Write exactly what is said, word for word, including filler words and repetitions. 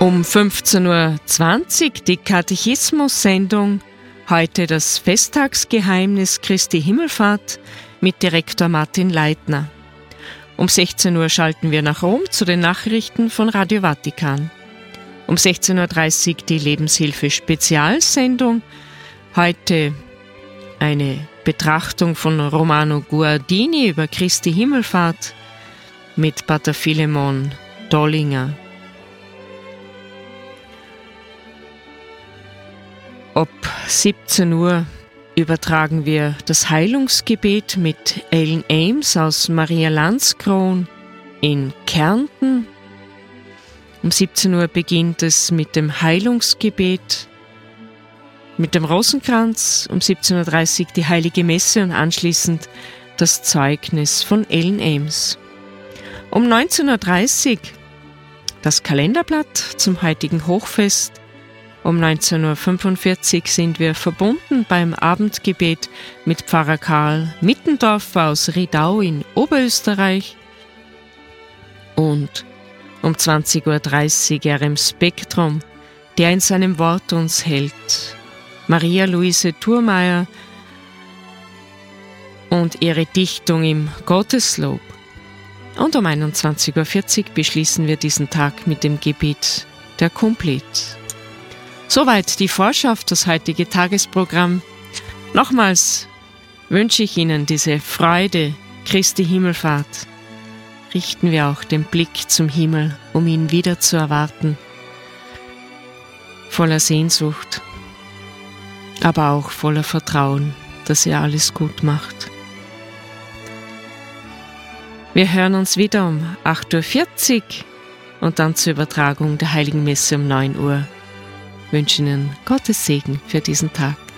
Um fünfzehn Uhr zwanzig die Katechismus-Sendung. Heute das Festtagsgeheimnis Christi Himmelfahrt mit Direktor Martin Leitner. Um sechzehn Uhr schalten wir nach Rom zu den Nachrichten von Radio Vatikan. Um sechzehn Uhr dreißig die Lebenshilfe-Spezialsendung. Heute eine Betrachtung von Romano Guardini über Christi Himmelfahrt mit Pater Philemon Dollinger. Ab siebzehn Uhr übertragen wir das Heilungsgebet mit Ellen Ames aus Maria Landskron in Kärnten. Um siebzehn Uhr beginnt es mit dem Heilungsgebet mit dem Rosenkranz. Um siebzehn Uhr dreißig die Heilige Messe und anschließend das Zeugnis von Ellen Ames. Um neunzehn Uhr dreißig das Kalenderblatt zum heutigen Hochfest. Um neunzehn Uhr fünfundvierzig sind wir verbunden beim Abendgebet mit Pfarrer Karl Mittendorfer aus Riedau in Oberösterreich. Und um zwanzig Uhr dreißig R M Spektrum, der in seinem Wort uns hält. Maria Luise Thurmeier und ihre Dichtung im Gotteslob. Und um einundzwanzig Uhr vierzig beschließen wir diesen Tag mit dem Gebet der Komplet. Soweit die Vorschau auf das heutige Tagesprogramm. Nochmals wünsche ich Ihnen diese Freude Christi Himmelfahrt. Richten wir auch den Blick zum Himmel, um ihn wieder zu erwarten. Voller Sehnsucht, aber auch voller Vertrauen, dass er alles gut macht. Wir hören uns wieder um acht Uhr vierzig und dann zur Übertragung der Heiligen Messe um neun Uhr. Ich wünsche Ihnen Gottes Segen für diesen Tag.